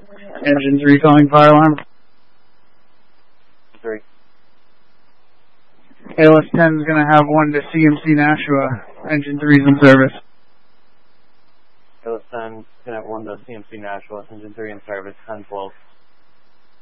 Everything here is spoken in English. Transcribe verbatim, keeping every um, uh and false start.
Engine three calling fire alarm. Three. A L S ten is going to have one to C M C Nashua. Engine three is in service. A L S ten is going to have one to C M C Nashua. Engine three in service, ten twelve.